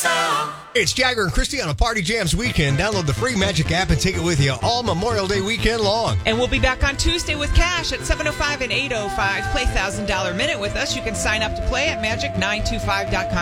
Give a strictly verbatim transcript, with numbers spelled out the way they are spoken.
It's Jagger and Christy on a Party Jams weekend. Download the free Magic app and take it with you all Memorial Day weekend long. And we'll be back on Tuesday with Cash at seven oh five and eight oh five. Play one thousand dollars Minute with us. You can sign up to play at magic nine two five dot com.